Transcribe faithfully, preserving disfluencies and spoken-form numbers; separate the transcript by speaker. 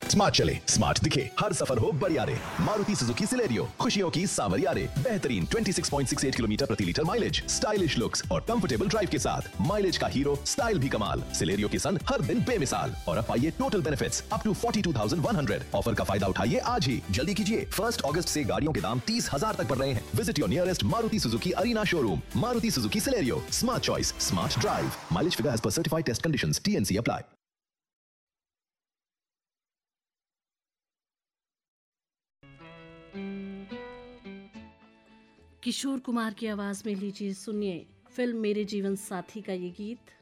Speaker 1: Smart चले, smart दिखे, हर सफर हो बढ़िया रे। मारुति सुजुकी सिलेरियो, खुशियों की सावरिया रे। बेहतरीन छब्बीस पॉइंट छह आठ किलोमीटर प्रति लीटर माइलेज, स्टाइलिश लुक्स और कंफर्टेबल ड्राइव के साथ। माइलेज का हीरो, स्टाइल भी कमाल। सिलेरियो के संग हर दिन बेमिसाल। और अब पाइए टोटल बेनिफिट्स अप टू बयालीस हज़ार एक सौ। ऑफर का फायदा उठाइए आज ही। जल्दी कीजिए, फर्स्ट अगस्त से गाड़ियों के दाम तीस हजार तक बढ़ रहे हैं। Visit your nearest Maruti Suzuki arena showroom. Maruti Suzuki Celerio, smart choice, smart drive. Mileage figure as per certified test conditions, TNC apply.
Speaker 2: Kishore Kumar की आवाज में लीजिए, सुनिए फिल्म मेरे जीवन साथी का ये गीत।